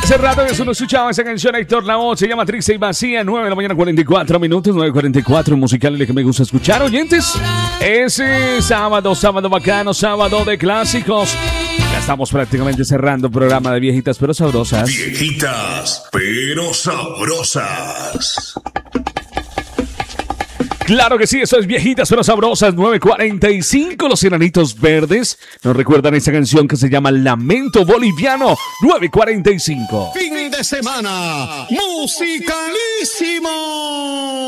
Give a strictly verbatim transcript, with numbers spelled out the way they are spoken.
hace rato que uno escuchaba esa canción, Héctor Lavoe, se llama Triste y Vacía, nueve de la mañana, cuarenta y cuatro minutos, nueve cuarenta y cuatro, musical el que me gusta escuchar, oyentes. Ese sábado, sábado bacano, sábado de clásicos. Ya estamos prácticamente cerrando el programa de Viejitas pero Sabrosas. Viejitas pero Sabrosas. Claro que sí, eso es Viejitas pero Sabrosas, nueve cuarenta y cinco, Los Enanitos Verdes. Nos recuerdan esta canción que se llama Lamento Boliviano, nueve cuarenta y cinco. Fin de semana, musicalísimo.